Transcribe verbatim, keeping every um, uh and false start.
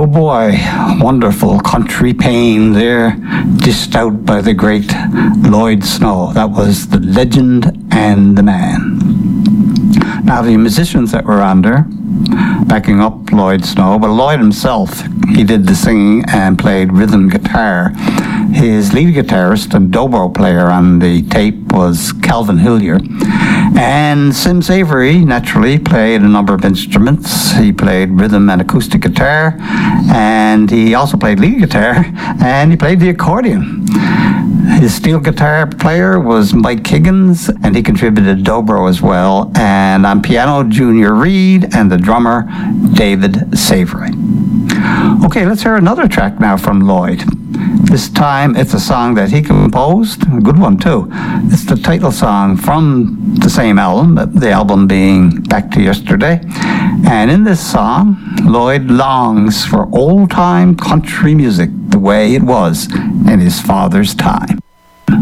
Oh boy, wonderful country pain there, dished out by the great Lloyd Snow. That was The Legend and the Man. Now the musicians that were on there, backing up Lloyd Snow, but Lloyd himself, he did the singing and played rhythm guitar. His lead guitarist and dobro player on the tape was Calvin Hillier. And Sims Avery, naturally, played a number of instruments. He played rhythm and acoustic guitar, and he also played lead guitar, and he played the accordion. His steel guitar player was Mike Higgins, and he contributed dobro as well. And on piano, Junior Reed, and the drummer, David Savory. Okay, let's hear another track now from Lloyd. This time it's a song that he composed, a good one too. It's the title song from the same album, the album being Back to Yesterday. And in this song, Lloyd longs for old-time country music the way it was in his father's time.